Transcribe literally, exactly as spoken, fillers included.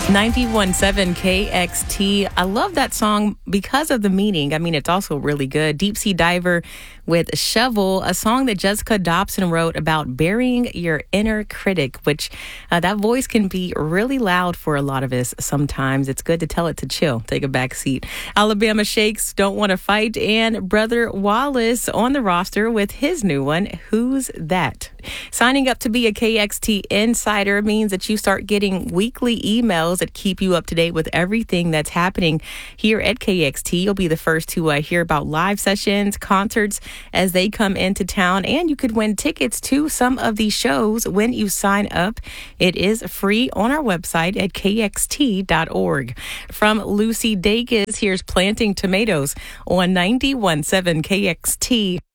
ninety-one point seven K X T. I love that song because of the meaning. I mean, it's also really good. Deep Sea Diver with Shovel, a song that Jessica Dobson wrote about burying your inner critic, which uh, that voice can be really loud for a lot of us sometimes. It's good to tell it to chill, take a back seat. Alabama Shakes, Don't Want to Fight, and Brother Wallace on the roster with his new one, Who's That? Signing up to be a K X T Insider means that you start getting weekly emails that keep you up to date with everything that's happening here at K X T. You'll be the first to uh, hear about live sessions, concerts as they come into town, and you could win tickets to some of these shows when you sign up. It is free on our website at K X T dot org. From Lucy Dacus, here's Planting Tomatoes on ninety-one point seven K X T.